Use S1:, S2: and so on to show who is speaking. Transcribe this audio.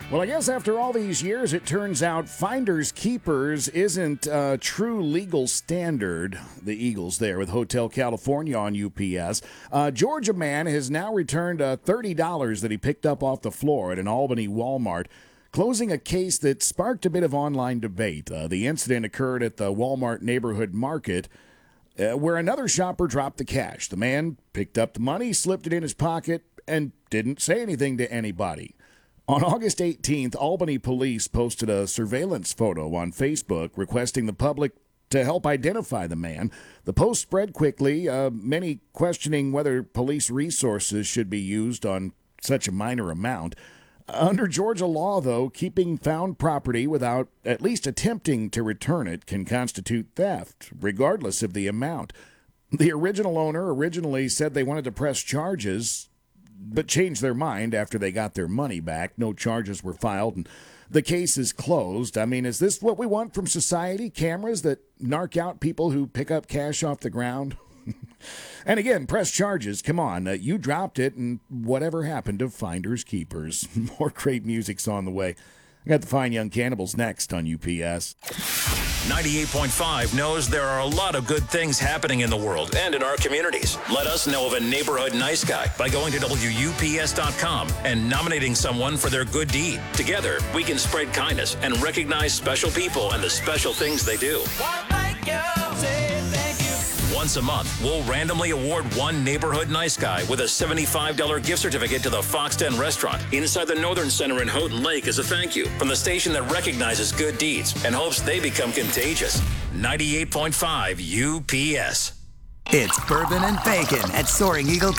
S1: Well, I guess after all these years, it turns out finders keepers isn't a true legal standard. The Eagles there with Hotel California on UPS. Georgia man has now returned $30 that he picked up off the floor at an Albany Walmart, closing a case that sparked a bit of online debate. The incident occurred at the Walmart neighborhood market, where another shopper dropped the cash. The man picked up the money, slipped it in his pocket, and didn't say anything to anybody. On August 18th, Albany police posted a surveillance photo on Facebook requesting the public to help identify the man. The post spread quickly, many questioning whether police resources should be used on such a minor amount. Under Georgia law, though, keeping found property without at least attempting to return it can constitute theft, regardless of the amount. The original owner originally said they wanted to press charges, but changed their mind after they got their money back. No charges were filed, and the case is closed. I mean, is this what we want from society? Cameras that narc out people who pick up cash off the ground? And again, press charges. Come on, you dropped it, and whatever happened to finders keepers? More great music's on the way. I got the Fine Young Cannibals next on UPS.
S2: 98.5 knows there are a lot of good things happening in the world and in our communities. Let us know of a neighborhood nice guy by going to WUPS.com and nominating someone for their good deed. Together, we can spread kindness and recognize special people and the special things they do. Once a month, we'll randomly award one neighborhood nice guy with a $75 gift certificate to the Fox Den restaurant inside the Northern Center in Houghton Lake as a thank you from the station that recognizes good deeds and hopes they become contagious. 98.5 UPS.
S3: It's Bourbon and Bacon at Soaring Eagle